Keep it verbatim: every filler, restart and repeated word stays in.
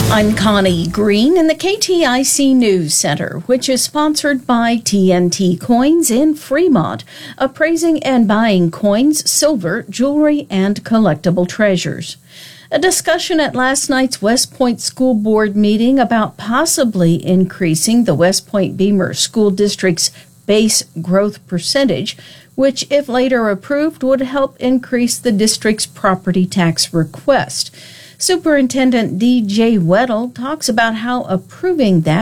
I'm Connie Green in the K T I C News Center, which is sponsored by T N T Coins in Fremont, appraising and buying coins, silver, jewelry, and collectible treasures. A discussion at last night's West Point School Board meeting about possibly increasing the West Point Beamer School District's base growth percentage, which, if later approved, would help increase the district's property tax request. Superintendent D J Weddle talks about how approving that